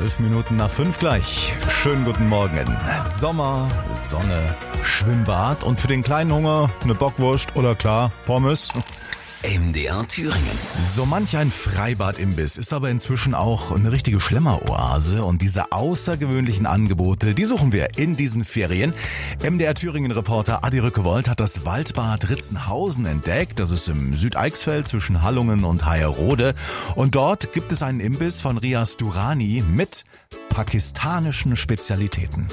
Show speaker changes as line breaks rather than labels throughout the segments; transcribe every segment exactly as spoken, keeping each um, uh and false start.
Zwölf Minuten nach fünf gleich. Schönen guten Morgen. Sommer, Sonne, Schwimmbad und für den kleinen Hunger eine Bockwurst oder klar, Pommes.
M D R Thüringen.
So manch ein Freibad-Imbiss ist aber inzwischen auch eine richtige Schlemmeroase und diese außergewöhnlichen Angebote, die suchen wir in diesen Ferien. M D R Thüringen-Reporter Adi Rückewold hat das Waldbad Ritzenhausen entdeckt. Das ist im Südeichsfeld zwischen Hallungen und Hayerode. Und dort gibt es einen Imbiss von Riaz Durrani mit pakistanischen Spezialitäten.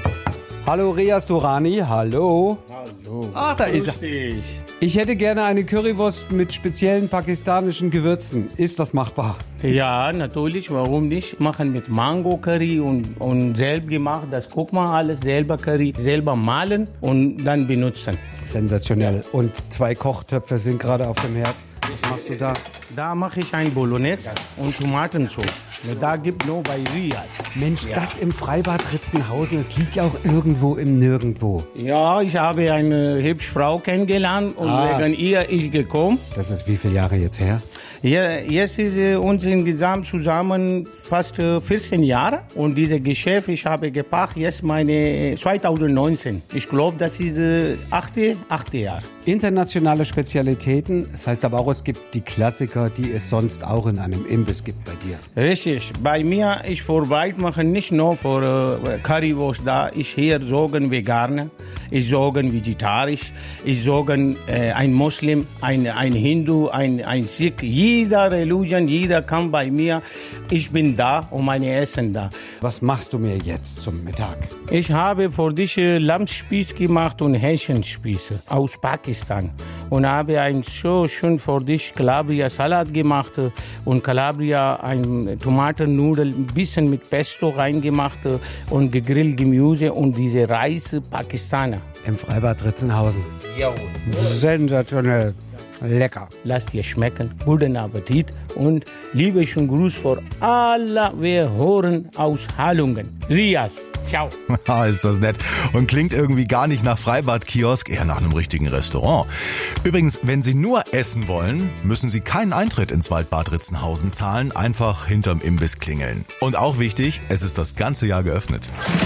Hallo Riaz Durrani, hallo.
Hallo.
Ach, da ist er. Ich hätte gerne eine Currywurst mit speziellen pakistanischen Gewürzen. Ist das machbar?
Ja, natürlich, warum nicht? Machen mit Mango Curry und, und selber gemacht, das guck mal alles, selber Curry, selber mahlen und dann benutzen.
Sensationell. Und zwei Kochtöpfe sind gerade auf dem Herd. Was machst du da?
Da mache ich ein Bolognese und Tomatensauce. Da gibt nur bei Riaz.
Mensch,
Ja.
das im Freibad Ritzenhausen, das liegt ja auch irgendwo im Nirgendwo.
Ja, ich habe eine hübsche Frau kennengelernt und
Ah.
wegen ihr ich gekommen.
Das ist wie viele Jahre jetzt her?
Ja, jetzt ist äh, uns insgesamt zusammen fast äh, vierzehn Jahre und dieses Geschäft, ich habe gepackt jetzt meine äh, zwanzig neunzehn. Ich glaube, das ist äh, achte, achte Jahr.
Internationale Spezialitäten, das heißt aber auch, es gibt die Klassiker, die es sonst auch in einem Imbiss gibt bei dir.
Richtig. Bei mir, ich vorbei mache nicht nur für äh, Currywurst da. Ich hier sagen Veganer, ich sagen vegetarisch, ich sagen äh, ein Muslim, ein, ein Hindu, ein, ein Sikh. Jeder Religion, jeder kann bei mir. Ich bin da und meine Essen da.
Was machst du mir jetzt zum Mittag?
Ich habe für dich äh, Lammspieß gemacht und Hähnchenspieße aus Pakistan. Und habe ein so schön für dich Calabria-Salat gemacht äh, und Calabria ein Tomatennudel, ein bisschen mit Pesto reingemacht äh, und gegrillt Gemüse und diese Reis Pakistaner.
Im Freibad Ritzenhausen.
Jawohl.
Sensationell. Lecker.
Lass dir schmecken. Guten Appetit und liebe schönen Gruß für alle, wir hören aus Hallungen. Riaz. Ciao.
Ah, ist das nett. Und klingt irgendwie gar nicht nach Freibad-Kiosk, eher nach einem richtigen Restaurant. Übrigens, wenn Sie nur essen wollen, müssen Sie keinen Eintritt ins Waldbad Ritzenhausen zahlen, einfach hinterm Imbiss klingeln. Und auch wichtig, es ist das ganze Jahr geöffnet.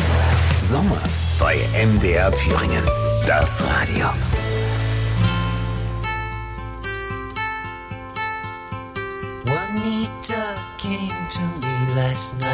Sommer bei M D R Thüringen. Das Radio.
Juanita came to me last night.